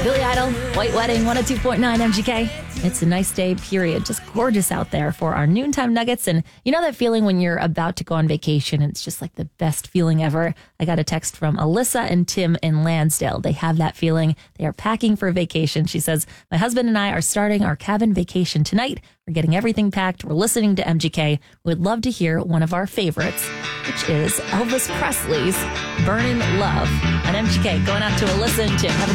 Billy Idol, White Wedding, 102.9 MGK. It's a nice day, period. Just gorgeous out there for our noontime nuggets. And you know that feeling when you're about to go on vacation? It's just like the best feeling ever. I got a text from Alyssa and Tim in Lansdale. They have that feeling. They are packing for vacation. She says, my husband and I are starting our cabin vacation tonight. We're getting everything packed. We're listening to MGK. We'd love to hear one of our favorites, which is Elvis Presley's Burning Love on MGK. Going out to Alyssa and Tim. Have a